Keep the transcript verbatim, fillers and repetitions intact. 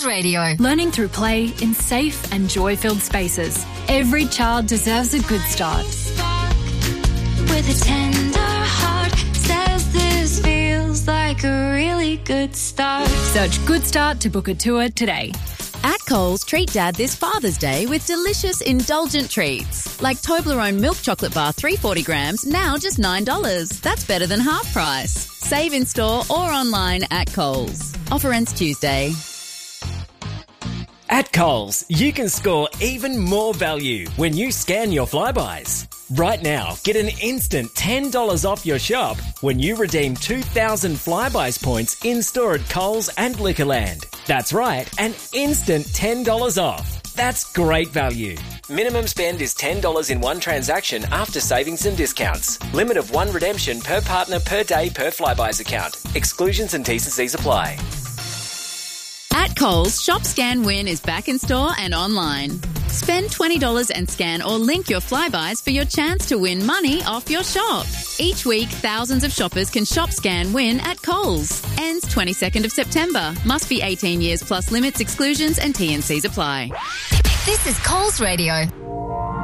Radio. Learning through play in safe and joy-filled spaces. Every child deserves a good start. With a tender heart, says this feels like a really good start. Search Good Start to book a tour today. At Coles, treat Dad this Father's Day with delicious, indulgent treats. Like Toblerone milk chocolate bar, three hundred forty grams, now just nine dollars. That's better than half price. Save in store or online at Coles. Offer ends Tuesday. At Coles, you can score even more value when you scan your Flybuys. Right now, get an instant ten dollars off your shop when you redeem two thousand Flybuys points in-store at Coles and Liquorland. That's right, an instant ten dollars off. That's great value. Minimum spend is ten dollars in one transaction after savings and discounts. Limit of one redemption per partner per day per Flybuys account. Exclusions and T's and C's apply. At Coles, Shop Scan Win is back in store and online. Spend twenty dollars and scan or link your Flybuys for your chance to win money off your shop. Each week, thousands of shoppers can Shop Scan Win at Coles. Ends twenty-second of September. Must be eighteen years plus limits, exclusions and T and C's apply. This is Coles Radio.